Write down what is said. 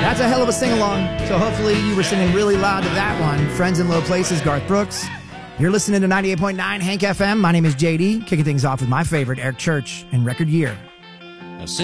That's a hell of a sing-along. So hopefully you were singing really loud to that one. Friends in Low Places, Garth Brooks. You're listening to 98.9 Hank FM. My name is JD, kicking things off with my favorite, Eric Church, and Record Year.